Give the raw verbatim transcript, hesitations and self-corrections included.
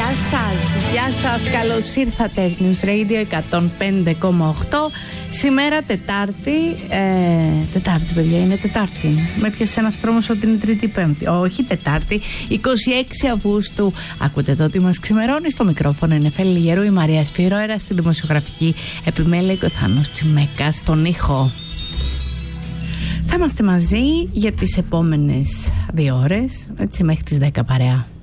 Γεια σας, γεια σας, καλώς ήρθατε. News Radio εκατόν πέντε κόμμα οκτώ. Σήμερα Τετάρτη, ε, Τετάρτη παιδιά, είναι Τετάρτη. Με πιάσε ένας τρόμος ότι είναι Τρίτη Πέμπτη. Όχι, Τετάρτη, είκοσι έξι Αυγούστου. Ακούτε το ότι μας ξημερώνει. Στο μικρόφωνο είναι Φέλη Γερού, η Μαρία Σπυρόερα στη δημοσιογραφική επιμέλεια και ο Θάνος Τσιμέκας στον ήχο. Θα είμαστε μαζί για τις επόμενες δύο ώρες, έτσι μέχρι τις δέκα παρέα.